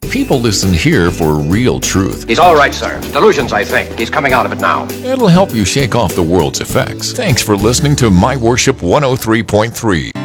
People listen here for real truth. He's all right, sir. Delusions, I think. He's coming out of it now. It'll help you shake off the world's effects. Thanks for listening to My Worship 103.3.